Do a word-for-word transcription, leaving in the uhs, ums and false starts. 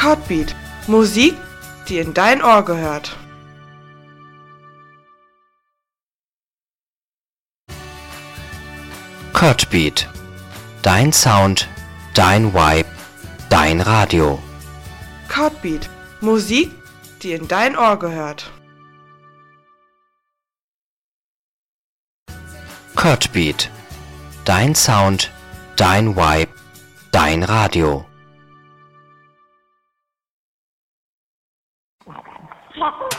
Codbeat. Musik, die in dein Ohr gehört. Codbeat. Dein Sound, dein Vibe, dein Radio. Codbeat. Musik, die in dein Ohr gehört. Codbeat. Dein Sound, dein Vibe, dein Radio. Ja.